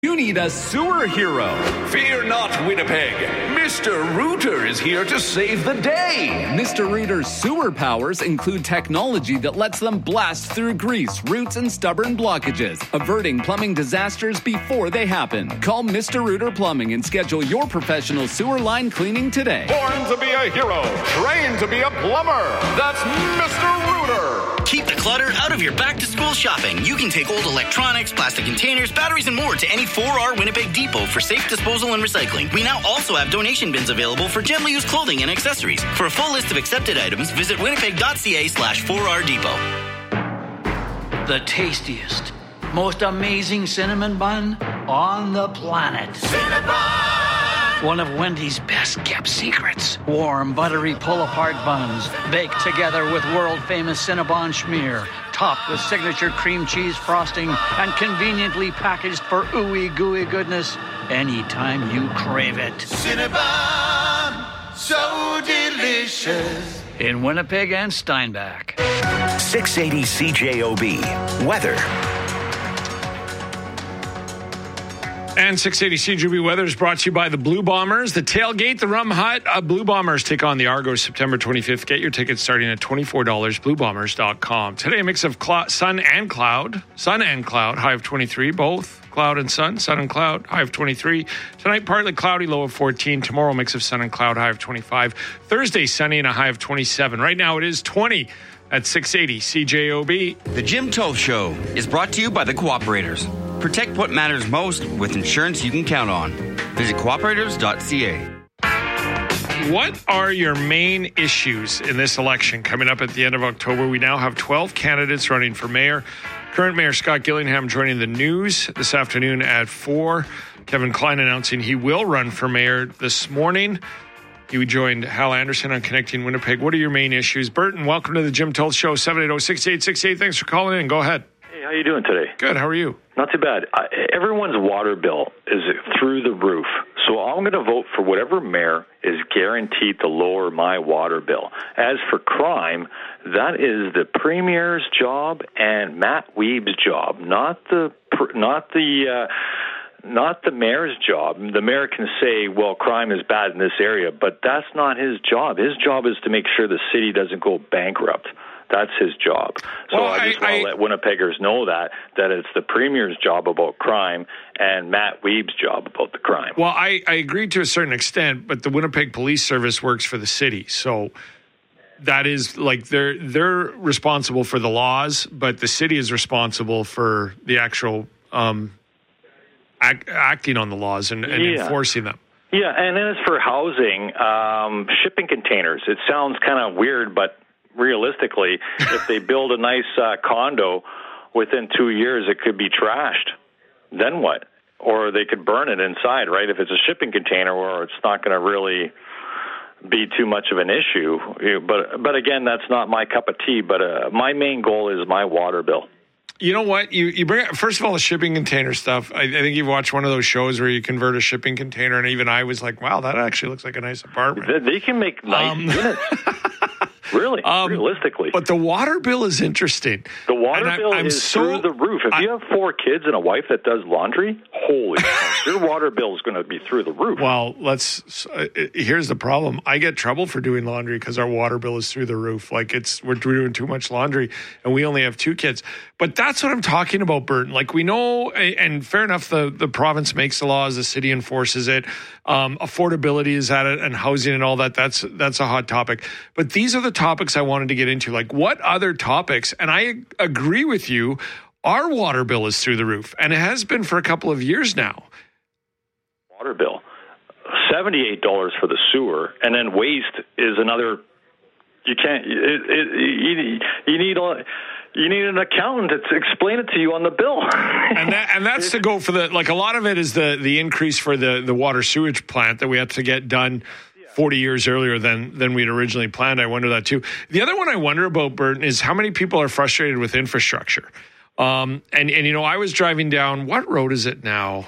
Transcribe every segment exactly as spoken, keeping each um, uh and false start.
You need a sewer hero. Fear not, Winnipeg. Mister Rooter is here to save the day. Mister Rooter's sewer powers include technology that lets them blast through grease, roots, and stubborn blockages, averting plumbing disasters before they happen. Call Mister Rooter Plumbing and schedule your professional sewer line cleaning today. Born to be a hero, trained to be a plumber. That's Mister Rooter. Keep the clutter out of your back-to-school shopping. You can take old electronics, plastic containers, batteries, and more to any four R Winnipeg Depot for safe disposal and recycling. We now also have donation bins available for gently used clothing and accessories. For a full list of accepted items, visit winnipeg.ca slash 4R Depot. The tastiest, most amazing cinnamon bun on the planet. Cinnabon! One of Wendy's best-kept secrets. Warm, buttery pull-apart buns, baked together with world-famous Cinnabon schmear, topped with signature cream cheese frosting, and conveniently packaged for ooey gooey goodness anytime you crave it. Cinnabon, so delicious. In Winnipeg and Steinbach. six eighty C J O B. Weather. And six eighty C J O B weather is brought to you by the Blue Bombers. The Tailgate, the Rum Hut. Uh, Blue Bombers take on the Argos September twenty-fifth. Get your tickets starting at twenty-four dollars, blue bombers dot com. Today, a mix of cl- sun and cloud. Sun and cloud, high of twenty-three. Both cloud and sun. Sun and cloud, high of twenty-three. Tonight, partly cloudy, low of fourteen. Tomorrow, mix of sun and cloud, high of twenty-five. Thursday, sunny and a high of twenty-seven. Right now, it is twenty at six eighty C J O B. The Jim Toth Show is brought to you by the Cooperators. Protect what matters most with insurance you can count on. Visit cooperators dot c a. What are your main issues in this election coming up at the end of October? We now have twelve candidates running for mayor. Current Mayor Scott Gillingham joining the news this afternoon at four. Kevin Klein announcing he will run for mayor this morning. He joined Hal Anderson on Connecting Winnipeg. What are your main issues? Burton, welcome to the Jim Toth Show, seven eight zero, six eight six eight. Thanks for calling in. Go ahead. Hey, how you doing today? Good. How are you? Not too bad. Uh, everyone's water bill is through the roof. So I'm going to vote for whatever mayor is guaranteed to lower my water bill. As for crime, that is the premier's job and Matt Weeb's job, not the not the uh, not the mayor's job. The mayor can say, well, crime is bad in this area, but that's not his job. His job is to make sure the city doesn't go bankrupt. That's his job. So well, I just I, want to I, let Winnipeggers know that, that it's the premier's job about crime and Matt Weeb's job about the crime. Well, I, I agree to a certain extent, but the Winnipeg Police Service works for the city. So that is like they're they're responsible for the laws, but the city is responsible for the actual um, act, acting on the laws and, and yeah. enforcing them. Yeah, and then as for housing, um, shipping containers, it sounds kind of weird, but realistically, if they build a nice uh, condo, within two years it could be trashed. Then what? Or they could burn it inside, right? If it's a shipping container, or it's not going to really be too much of an issue. But but again, that's not my cup of tea. But uh, my main goal is my water bill. You know what? You you bring first of all the shipping container stuff. I, I think you've watched one of those shows where you convert a shipping container, and even I was like, "Wow, that actually looks like a nice apartment." They, they can make nice um, units. Really, um, realistically. But the water bill is interesting. The water and bill I'm, I'm is so, through the roof. If I, you have four kids and a wife that does laundry, holy your water bill is going to be through the roof. Well, let's. Uh, here's the problem. I get trouble for doing laundry because our water bill is through the roof. Like it's we're doing too much laundry, and we only have two kids. But that's what I'm talking about, Burton. Like we know, and fair enough, the, the province makes the laws, the city enforces it. Um, affordability is at it, and housing and all that. That's that's a hot topic. But these are the topics I wanted to get into. Like what other topics? And I agree with you. Our water bill is through the roof, and it has been for a couple of years now. Water bill, seventy-eight dollars for the sewer, and then waste is another. You can't. It, it, you, you need a. You need an accountant to explain it to you on the bill. and that, and that's to go for the, like a lot of it is the, the increase for the, the water sewage plant that we have to get done forty years earlier than, than we'd originally planned. I wonder that too. The other one I wonder about, Burton, is how many people are frustrated with infrastructure. Um, and, and, you know, I was driving down, what road is it now?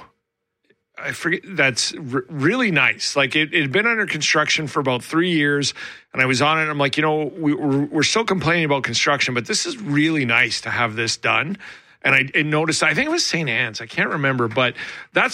I forget. That's r- really nice. Like it, it had been under construction for about three years, and I was on it. I'm like, you know, we, we're, we're still complaining about construction, but this is really nice to have this done. and I, I noticed, I think it was Saint Anne's. I can't remember, but that's